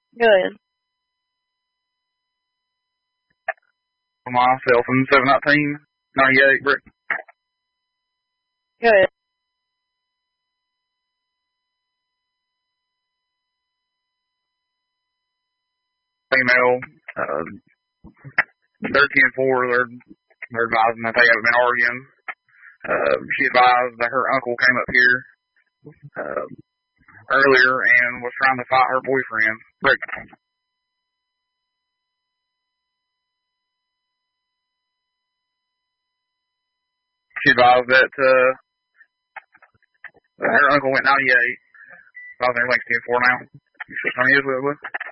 Good. Myself in 719, 98, Brick. Good. Female, they're 10-4, they're advising that they haven't been arguing. She advised that her uncle came up here earlier and was trying to fight her boyfriend, Brick. She advised that her uncle went 98. I think everything's 10-4 now. You should turn his way.